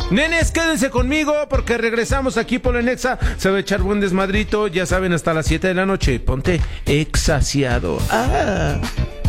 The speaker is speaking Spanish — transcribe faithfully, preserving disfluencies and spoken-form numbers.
Nenes, quédense conmigo porque regresamos aquí por el Exa. Se va a echar buen desmadrito, ya saben, hasta las siete de la noche. Ponte exasiado. Ah.